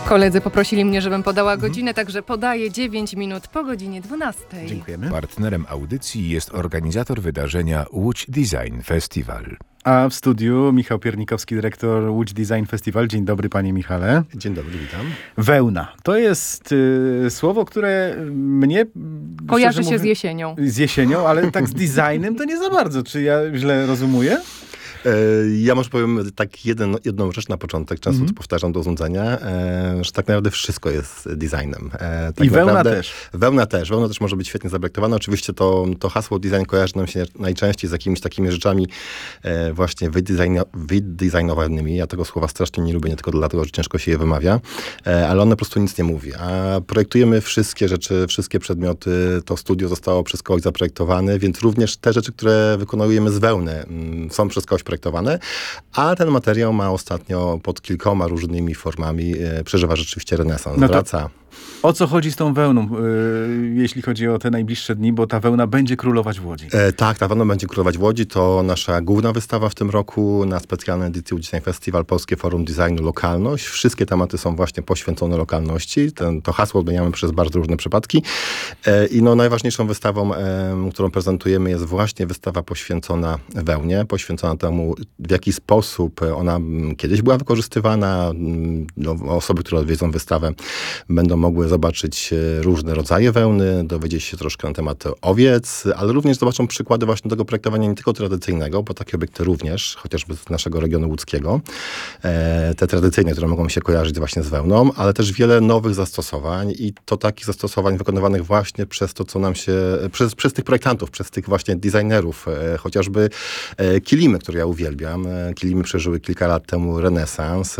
Koledzy poprosili mnie, żebym podała godzinę, także podaję 9 minut po godzinie 12. Dziękujemy. Partnerem audycji jest organizator wydarzenia Łódź Design Festival. A w studiu Michał Piernikowski, dyrektor Łódź Design Festival. Dzień dobry, panie Michale. Dzień dobry, witam. Wełna. To jest słowo, które mnie... Kojarzy się z jesienią. Z jesienią, ale tak z designem to nie za bardzo. Czy ja źle rozumuję? Ja może powiem tak jedną rzecz na początek, często to powtarzam do znudzenia, że tak naprawdę wszystko jest designem. Tak i wełna też. Wełna też może być świetnie zaprojektowana. Oczywiście to hasło design kojarzy nam się najczęściej z jakimiś takimi rzeczami właśnie wydesignowanymi. Ja tego słowa strasznie nie lubię, nie tylko dlatego, że ciężko się je wymawia, ale ono po prostu nic nie mówi. A projektujemy wszystkie rzeczy, wszystkie przedmioty. To studio zostało przez kogoś zaprojektowane, więc również te rzeczy, które wykonujemy z wełny, są przez kogoś projektowane, a ten materiał ma ostatnio pod kilkoma różnymi formami, przeżywa rzeczywiście renesans, wraca. O co chodzi z tą wełną, jeśli chodzi o te najbliższe dni, bo ta wełna będzie królować w Łodzi? Tak, ta wełna będzie królować w Łodzi. To nasza główna wystawa w tym roku na specjalnej edycji Łódź Design Festival Polskie Forum Designu Lokalność. Wszystkie tematy są właśnie poświęcone lokalności. To hasło odmieniamy przez bardzo różne przypadki. I najważniejszą wystawą, którą prezentujemy, jest właśnie wystawa poświęcona wełnie, poświęcona temu, w jaki sposób ona kiedyś była wykorzystywana. Osoby, które odwiedzą wystawę, będą mogły zobaczyć różne rodzaje wełny, dowiedzieć się troszkę na temat owiec, ale również zobaczą przykłady właśnie tego projektowania nie tylko tradycyjnego, bo takie obiekty również, chociażby z naszego regionu łódzkiego, te tradycyjne, które mogą się kojarzyć właśnie z wełną, ale też wiele nowych zastosowań i to takich zastosowań wykonywanych właśnie przez to, co nam się, przez tych projektantów, przez tych właśnie designerów, chociażby kilimy, które ja uwielbiam. Kilimy przeżyły kilka lat temu renesans,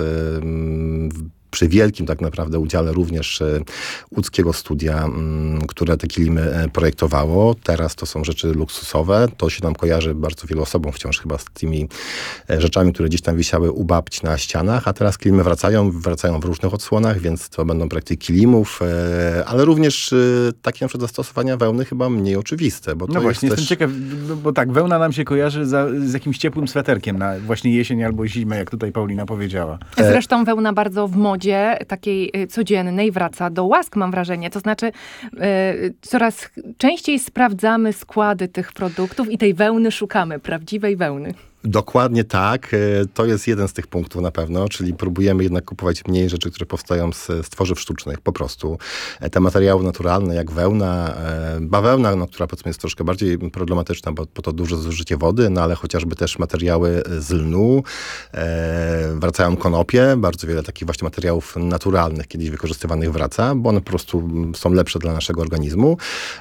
przy wielkim tak naprawdę udziale również łódzkiego studia, które te kilimy projektowało. Teraz to są rzeczy luksusowe. To się nam kojarzy bardzo wielu osobom wciąż chyba z tymi rzeczami, które gdzieś tam wisiały u babci na ścianach, a teraz kilimy wracają w różnych odsłonach, więc to będą projekty kilimów, ale również takie na przykład zastosowania wełny chyba mniej oczywiste. Bo to właśnie, jest jestem ciekaw, bo tak, wełna nam się kojarzy z jakimś ciepłym sweterkiem na właśnie jesień albo zimę, jak tutaj Paulina powiedziała. Zresztą wełna bardzo w modzie takiej codziennej wraca do łask, mam wrażenie. To znaczy coraz częściej sprawdzamy składy tych produktów i tej wełny szukamy, prawdziwej wełny. Dokładnie tak. To jest jeden z tych punktów na pewno, czyli próbujemy jednak kupować mniej rzeczy, które powstają z tworzyw sztucznych, po prostu. Te materiały naturalne, jak wełna, bawełna, która powiedzmy jest troszkę bardziej problematyczna, bo to duże zużycie wody, ale chociażby też materiały z lnu, wracają konopie, bardzo wiele takich właśnie materiałów naturalnych, kiedyś wykorzystywanych wraca, bo one po prostu są lepsze dla naszego organizmu.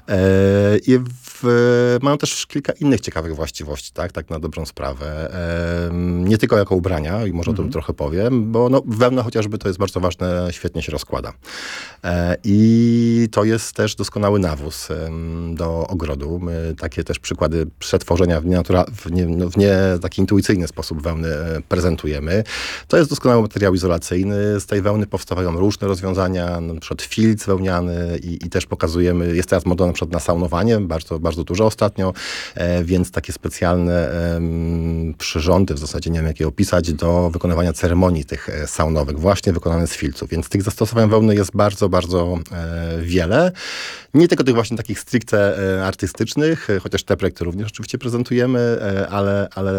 I mają też kilka innych ciekawych właściwości, tak na dobrą sprawę. Nie tylko jako ubrania, i może o tym trochę powiem, bo wełna chociażby to jest bardzo ważne, świetnie się rozkłada. I to jest też doskonały nawóz do ogrodu. My takie też przykłady przetworzenia w nie taki intuicyjny sposób wełny prezentujemy. To jest doskonały materiał izolacyjny. Z tej wełny powstawają różne rozwiązania, na przykład filc wełniany i też pokazujemy, jest teraz moda na przykład na saunowanie, bardzo, bardzo dużo ostatnio, więc takie specjalne przyrządy, w zasadzie nie wiem jak je opisać, do wykonywania ceremonii tych saunowych, właśnie wykonane z filców. Więc tych zastosowań wełny jest bardzo, bardzo wiele. Nie tylko tych właśnie takich stricte artystycznych, chociaż te projekty również oczywiście prezentujemy, ale